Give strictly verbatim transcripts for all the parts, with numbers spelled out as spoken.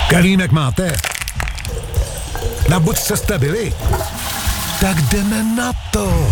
Kelímek máte? Na Bučce jste byli? Tak jdeme na to.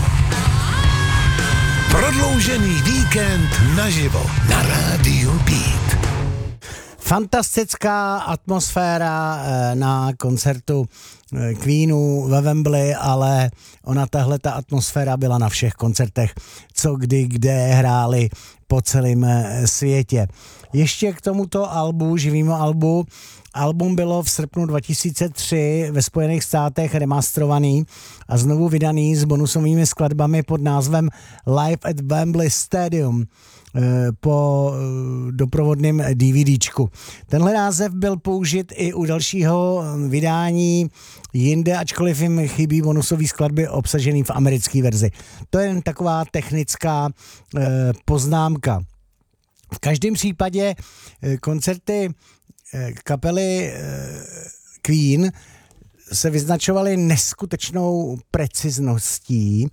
Prodloužený víkend naživo na Rádiu Beat. Fantastická atmosféra na koncertu Queenů ve Wembley, ale ona tahle ta atmosféra byla na všech koncertech, co kdy kde hráli po celém světě. Ještě k tomuto albu, živému albu, album bylo v srpnu dva tisíce tři ve Spojených státech remasterovaný a znovu vydaný s bonusovými skladbami pod názvem Live at Wembley Stadium po doprovodném DVDčku. Tenhle název byl použit i u dalšího vydání jinde, ačkoliv jim chybí bonusové skladby obsažené v americké verzi. To je jen taková technická poznámka. V každém případě koncerty kapely Queen se vyznačovaly neskutečnou precizností.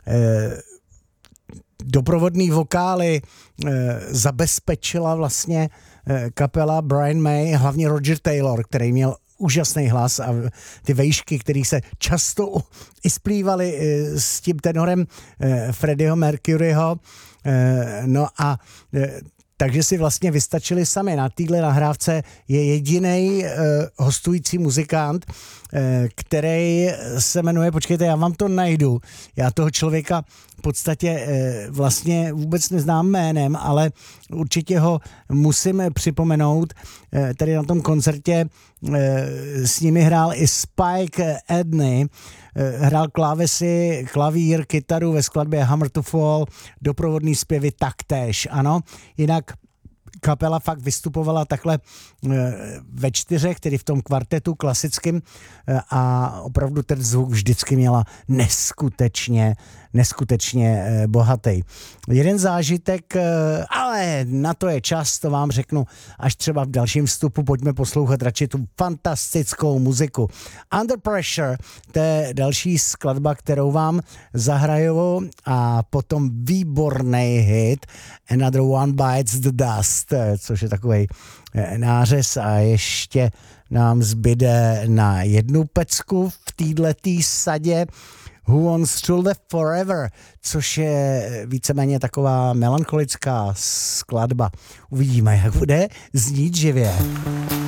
Doprovodný vokály zabezpečila vlastně kapela Brian May, hlavně Roger Taylor, který měl úžasný hlas a ty vejšky, které se často i splývaly s tím tenorem Freddieho Mercuryho. No a takže si vlastně vystačili sami. Na téhle nahrávce je jediný uh, hostující muzikant, uh, který se jmenuje, počkejte, já vám to najdu. Já toho člověka v podstatě uh, vlastně vůbec neznám jménem, ale určitě ho musím připomenout. Uh, tady na tom koncertě uh, s nimi hrál i Spike Edney, hrál klávesy, klavír, kytaru ve skladbě Hammer to Fall, doprovodný zpěvy taktéž, ano. Jinak kapela fakt vystupovala takhle ve čtyřech, tedy v tom kvartetu klasickým a opravdu ten zvuk vždycky měla neskutečně, neskutečně bohatý. Jeden zážitek, ale na to je čas, to vám řeknu až třeba v dalším vstupu, pojďme poslouchat radši tu fantastickou muziku. Under Pressure, to je další skladba, kterou vám zahraju a potom výborný hit Another One Bites the Dust, což je takovej nářez a ještě nám zbyde na jednu pecku v této sadě Who Wants to Live Forever, což je víceméně taková melancholická skladba. Uvidíme, jak bude znít živě.